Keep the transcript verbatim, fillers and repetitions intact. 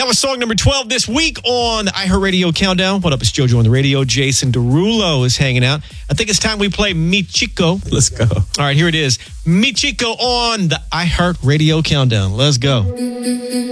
That was song number twelve this week on the iHeartRadio Countdown. What up, it's JoJo on the radio. Jason Derulo is hanging out. I think it's time we play Mi Chico. Let's go. All right, here it is. Mi Chico on the iHeartRadio Countdown. Let's go.